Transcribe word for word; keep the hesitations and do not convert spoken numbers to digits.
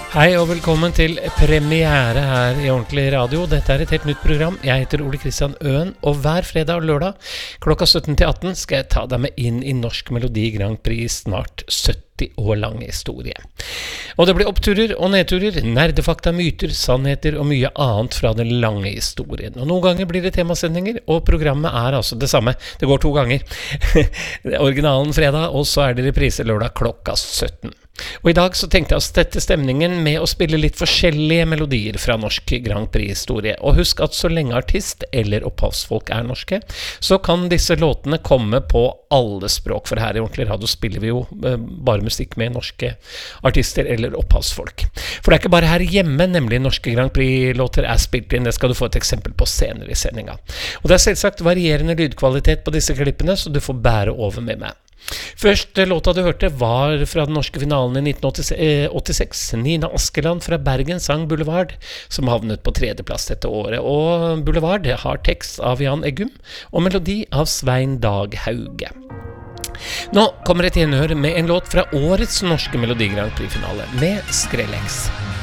Hei og velkommen til premiere her i Ordentlig Radio. Dette er et helt nytt program. Jeg heter Ole Kristian Øen, og hver fredag og lørdag klokka sytten til atten skal jeg ta deg med inn i Norsk Melodi Grand Prix snart sytti år lang historie. Og det blir oppturer og nedturer, nerdefakta, myter, sannheter og mye annet fra den lange historien. Og noen ganger blir det temasendinger, og programmet er altså det samme. Det går to ganger. Originalen fredag, og så er det reprise lørdag klokka sytten. Og i dag så tenkte jeg å stette stemningen med å spille litt forskjellige melodier fra norsk Grand Prix-historie. Og husk at så lenge artist eller opphavsfolk er norske, så kan disse låtene komme på alle språk. For her i Ordentlig Radio spiller vi jo eh, bare musikk med norske artister eller opphavsfolk. For det er ikke bare her hjemme, nemlig norske Grand Prix-låter er spilt inn. Det skal du få et eksempel på senere i sendinga. Og det er selvsagt varierende lydkvalitet på disse klippene, så du får bære over med meg. Første låta du hørte var fra den norske finalen i nitten åttiseks. Nina Askeland fra Bergen sang Boulevard, som havnet på tredjeplass dette året. Og Boulevard har tekst av Jan Eggum og melodi av Svein Dag Hauge. Nå kommer et gjenhør med en låt fra årets norske Melodi Grand Prix-finale med Skrellex.